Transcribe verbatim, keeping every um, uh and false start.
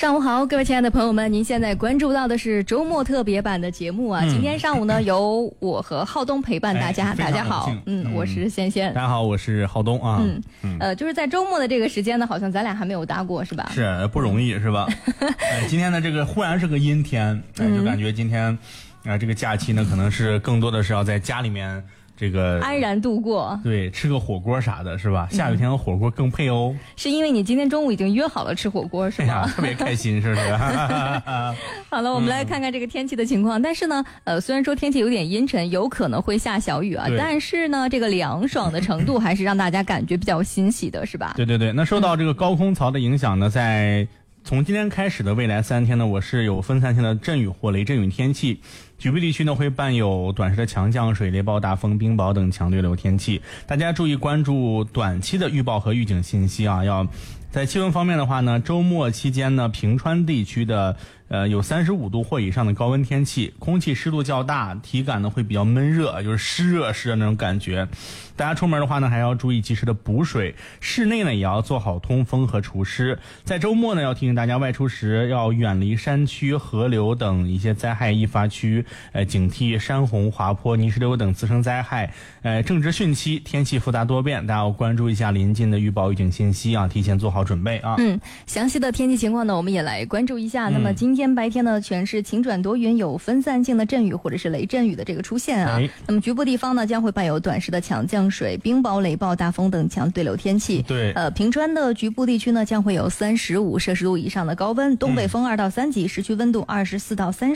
上午好，各位亲爱的朋友们，您现在关注到的是周末特别版的节目啊。嗯、今天上午呢，由我和浩东陪伴大家。哎、大家好，嗯，嗯我是仙仙。 大家好，我是浩东啊。 嗯嗯，呃，就是在周末的这个时间呢，好像咱俩还没有搭过，是吧？ 是不容易，是吧？哎，今天呢，这个忽然是个阴天，哎、就感觉今天啊、呃，这个假期呢，可能是更多的是要在家里面。这个安然度过， 对，吃个火锅啥的，是吧？下雨天和火锅更配哦。 是因为你今天中午已经约好了吃火锅，是吗？ 哎、特别开心，是不是？ 好了，我们来看看这个天气的情况。嗯、但是呢，呃，虽然说天气有点阴沉，有可能会下小雨啊，但是呢，这个凉爽的程度还是让大家感觉比较欣喜的，是吧？ 对对对。那受到这个高空槽的影响呢，在从今天开始的未来三天呢，我是有分散性的阵雨或雷阵雨天气。局部地区呢会伴有短时的强降水、雷暴、大风、冰雹等强对流天气，大家注意关注短期的预报和预警信息啊。要在气温方面的话呢，周末期间呢，平川地区的呃有三十五度或以上的高温天气，空气湿度较大，体感呢会比较闷热，就是湿热湿的那种感觉。大家出门的话呢，还要注意及时的补水，室内呢也要做好通风和除湿。在周末呢，要提醒大家外出时要远离山区、河流等一些灾害易发区，呃，警惕山洪、滑坡、泥石流等自生灾害。呃，正值汛期，天气复杂多变，大家要关注一下临近的预报预警信息啊，提前做好准备啊。 嗯，详细的天气情况呢，我们也来关注一下。嗯、那么今天白天呢，全是晴转多云，有分散性的阵雨或者是雷阵雨的这个出现啊。哎、那么局部地方呢，将会伴有短时的强降水、冰雹、雷暴、大风等强对流天气。 对， 呃，平川的局部地区呢，将会有三十五摄氏度以上的高温，东北风二到三级，市区温度二十四到三十。